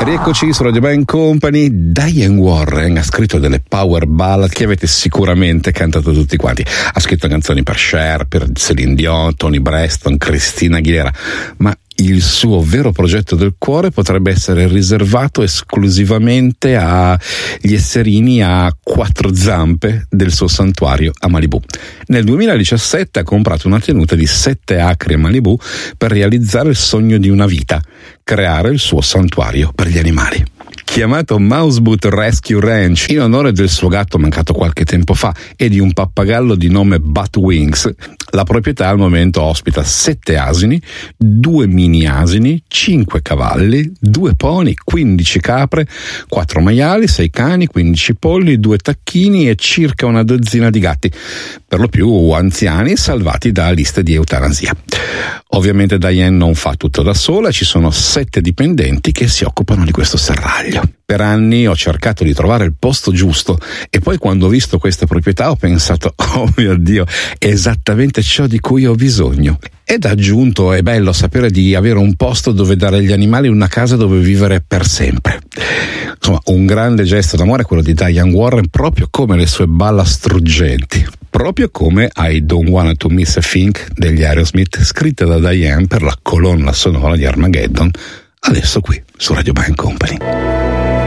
Rieccoci su Radio Band Company. Diane Warren ha scritto delle power ballad che avete sicuramente cantato tutti quanti. Ha scritto canzoni per Cher, per Celine Dion, Toni Braxton, Christina Aguilera, ma il suo vero progetto del cuore potrebbe essere riservato esclusivamente agli esserini a 4 zampe del suo santuario a Malibu. Nel 2017 ha comprato una tenuta di 7 acri a Malibu per realizzare il sogno di una vita, creare il suo santuario per gli animali. Chiamato Mouseboot Rescue Ranch in onore del suo gatto mancato qualche tempo fa e di un pappagallo di nome Batwings, la proprietà al momento ospita 7 asini, 2 mini asini, 5 cavalli, 2 pony, 15 capre, 4 maiali, 6 cani, 15 polli, 2 tacchini e circa una dozzina di gatti, per lo più anziani salvati da liste di eutanasia. Ovviamente Diane non fa tutto da sola, ci sono 7 dipendenti che si occupano di questo serraglio. Per anni ho cercato di trovare il posto giusto e poi quando ho visto questa proprietà ho pensato, oh mio Dio, è esattamente ciò di cui ho bisogno. Ed ha aggiunto, è bello sapere di avere un posto dove dare agli animali una casa dove vivere per sempre. Insomma, un grande gesto d'amore è quello di Diane Warren, proprio come le sue ballad struggenti. Proprio come I Don't Wanna to Miss a Thing degli Aerosmith, scritta da Diane per la colonna sonora di Armageddon, adesso qui su Radio Band Company.